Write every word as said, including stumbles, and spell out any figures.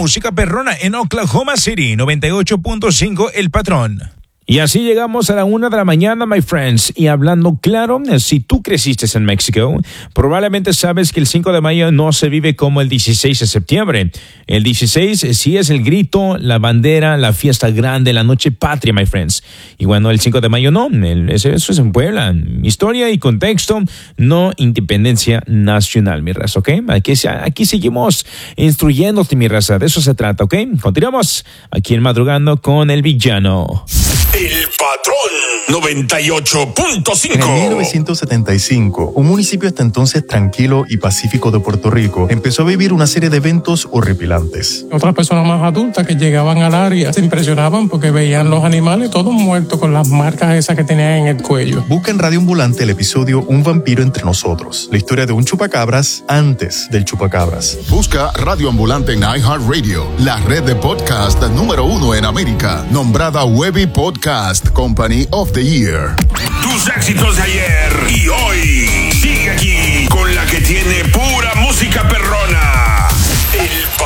música perrona en Oklahoma City, noventa y ocho punto cinco El Patrón. Y así llegamos a la una de la mañana, my friends. Y hablando claro, si tú creciste en México, probablemente sabes que el cinco de mayo no se vive como el dieciséis de septiembre. El dieciséis sí es el grito, la bandera, la fiesta grande, la noche patria, my friends. Y bueno, el cinco de mayo no, el, eso, eso es en Puebla. Historia y contexto, no independencia nacional, mi raza, ¿ok? Aquí, aquí seguimos instruyéndote, mi raza, de eso se trata, ¿ok? Continuamos aquí en Madrugando con el Villano. El Patrón noventa y ocho punto cinco. En mil novecientos setenta y cinco, un municipio hasta entonces tranquilo y pacífico de Puerto Rico empezó a vivir una serie de eventos horripilantes. Otras personas más adultas que llegaban al área se impresionaban porque veían los animales todos muertos con las marcas esas que tenían en el cuello. Busca en Radio Ambulante el episodio Un vampiro entre nosotros, la historia de un chupacabras antes del chupacabras. Busca Radio Ambulante en iHeartRadio, la red de podcast número uno en América, nombrada Webby Podcast Company of the Year. Tus éxitos de ayer y hoy. Sigue aquí